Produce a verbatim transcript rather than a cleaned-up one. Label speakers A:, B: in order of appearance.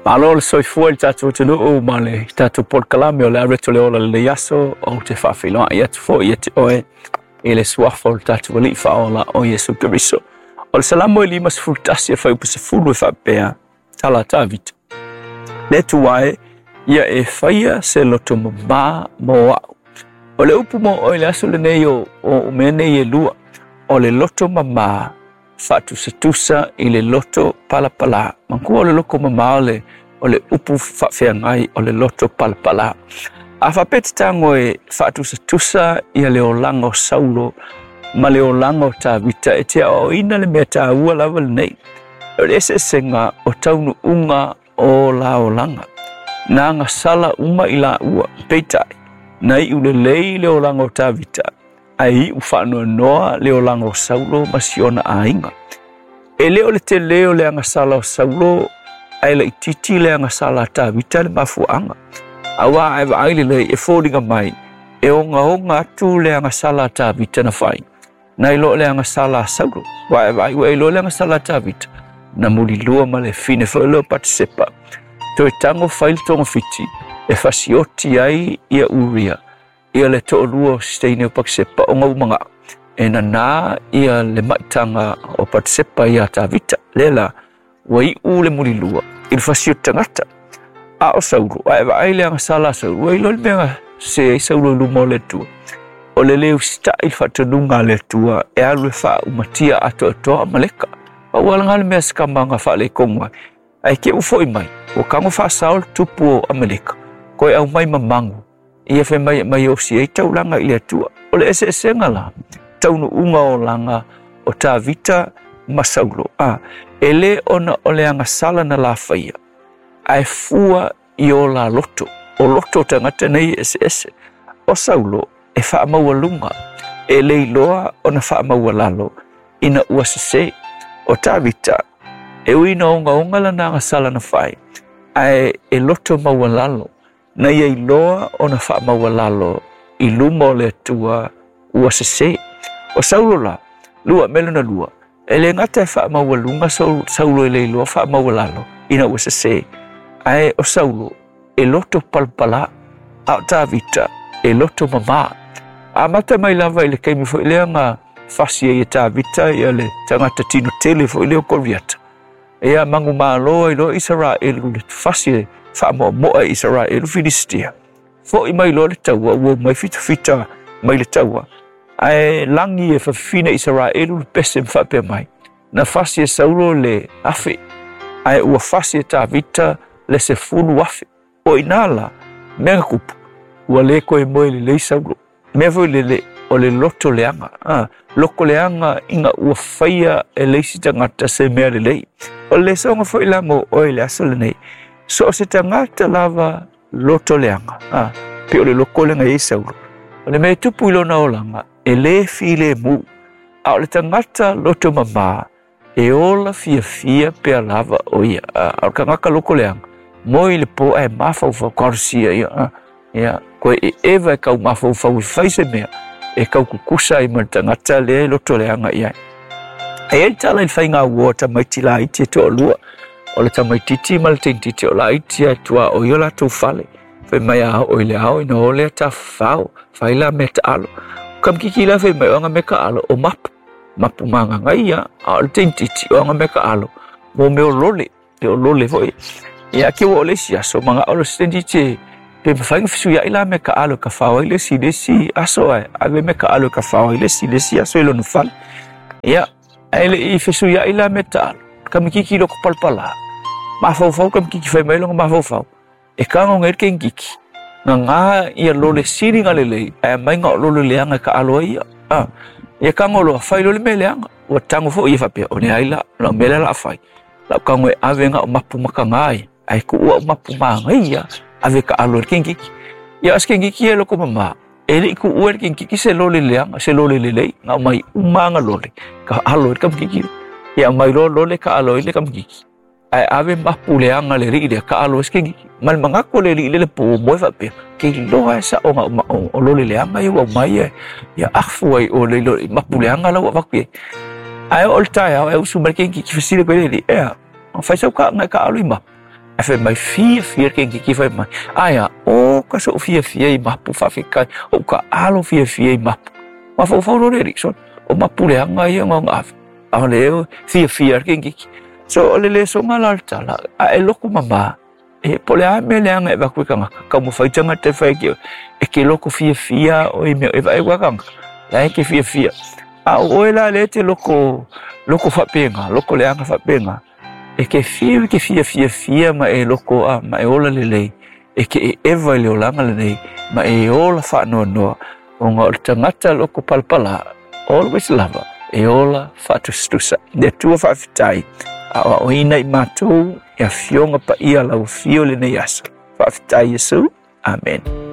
A: Malo le soifua i tātou tunu o male, tātou por kalame o le areto le ola le yaso o te whawhiloa i atu fo i atu oe i le suafo o tātou wali whaola o Yesu Kiriso. O le salamo i lima se fultasi e whaupa se fulu e whapea tala tāvita. Le tuae ia e whaia se loto mama mo au. O le upu mo o le aso le nei o o mene i e lua o le loto mama fatu se tusa i le loto palapala. Mankua o le loko mama o le o le upu whawhiangai o le loto palapala. A whapete tango e fatu se tusa i le o lango saulo ma le o lango tā vita e tea o ina le mea tā ua lava le nei. O le ese senga o taunu unga o la o langa. Nā ngā sala uma i la ua peitai. Na i ule lei le o lango tā vita. Ai u whanua noa leo lango saulo masiona a inga. E leo le te leo le anga sala o saulo, ai le ititi le anga sala tā vita le mafuanga. Awa ai wa aile le e fōringa mai, e onga onga atu le anga sala tā vita na whai. Na ilo le anga sala saulo, wa ai wa ai ilo le anga sala tā vita. Na muri lua ma le fine fo leo patisepa. To e tango whail tonga fiti, e fasioti ai ia uria. Ia le to'olua o steine o pakisepa o ngau manga. E na nā ia le maitanga o pakisepa ia tā vita. Lela, wai u le muri lua. I le fasio tangata. A o sauro, a ewa aile anga sala sauro. Wai lo le menga se e sauro lumo le tua. O le leo sita i whatanunga le tua. E alu e wha umatia ato atoa maleka. Pa walanga le mea skamanga wha le kongwa. Ai ke ufo i mai. O kango wha saol tupu o Amerika. Koe au mai mamangu. Ia fe mai mai o si e tau langa i le atua. O le ese ese ngala. Taunu unga o langa o tā vita masaulo. Ah, e le ona o le anga sala na la whaia. Ai fua i o la loto. O loto tangata nei ese ese. O saulo e wha maua lunga. E le iloa o na wha maua lalo. Ina ua se o tā vita. E uina onga onga la na anga sala na whai. Ai e loto maua lalo. Na ia i loa o na wha maua lalo i luma o le tua ua se se. O saulo la, lua melo na lua. E le ngata e wha maua lunga saulo e le loa wha maua lalo ina ua se se. Ae o saulo e loto palpala a tā vita e loto mama. A mata mai lava i le keimi fo i lea ngā whasi e tā vita i le tangata tino tele fo i leo koriata. E a mangu maa loa i loa Israel le whasi e wha moa moa Israel Filistia. Fo i mai loa le taua, ua mai fita fita mai le taua. Ai langi e whawhina Israel le pese mwhape mai. Na whasi e saulo le afe. Ai ua whasi e tā vita le se fulu afe. O inala, mea kupu. Ua le koe moe le lei saulo. Mea voi le le o le loto leanga. Ah, loko leanga inga ua whaia e leisi tangata se mea le lei. O le saunga fo ila mo o le aso le nei. So se tangata lava loto leanga. Ah, pe o le loko leanga e saulo. O le mea tupu ilo na olanga. E le file mu. A o le tangata loto mama. E ola fia fia pe a lava o ia. A o kangaka loko leanga. Moi le po e mawhau korsia ia. Ia. Koe e ewa e kau mawhau whau i whaise mea. E kau kukusa i mana tangata le loto leanga ia. E e tala i whainga ua ta maiti la iti e to lua. O le ta maititi ma le tintiti o la iti e tua o iola tau whale. Whai mai a o i le ao ina o le ta whao. Whai la me ta alo. Kam kiki la whai mai o anga me ka alo o mapu. Mapu manga ngai ia. A o le tintiti o anga me ka alo. Mo me o lole. E o lole voi. Ia ke o le si aso mga o le tintiti. Pe whainga fisu ia ila me ka alo ka whao i le si le si aso ai. Ave me ka alo ka whao i le si le si aso i lo nu whale. Ia. Ele i fisu ia ila me ta alo. Kam kiki loko palpala. Mawhau kam kiki whai mai longa mawhau. E kango ngei ke ngiki. Nga ngā ia lole siri ngā lelei. E mai ngā lole leanga ka aloa ia. Ah. E kango loa whai lole me leanga. Ua tango fo ia whapea. O ne aila. La mele la whai. La kango e ave ngā o mapu maka ngai. Ai ku ua o mapu maa ngai ia. Ave ka aloa ke ngiki. Ia as ke ngiki e loko mama. Ele i ku ua ke ngiki se lole leanga. Se lole lelei. Ngā mai umanga lole. Ka aloa kam kiki. Ia mai lo lole ka aloa ile kam kiki. Ai ave mapu leanga le ri ka alo skengi mal mangako le ri le po mo fa pe ke lo sa o ma o lo le leanga yo mai ya afu ai o le lo mapu leanga la wa pe ai ol tai ai usu marken ki ki fisile pe le e fa sa ka na ka alo ma e fe mai fia fia ke ki fai mai aia o ka so fia fia i mapu fa fikai o ka alo fia fia i mapu ma fo fo re rikson o mapu le anga i nga nga a le fia fia ke ki so le le so ngala tala a e loko mama e pole a me le anga e va ku ka ka mo fai tanga te fai ki e ke loko fia fia o i me e vai wa kanga la ke fia fia a o la le te loko loko fa penga loko le anga fa penga e ke fia ke fia fia fia ma e loko a ma e ola le le e ke e eva le ola le le ma e ola fa no no o nga tangata loko palpala always lava e ola fa tu stusa de tu fa fitai a o ina i matou e a fionga pa ia la o fio le nei asa fa fitai Yesu amen.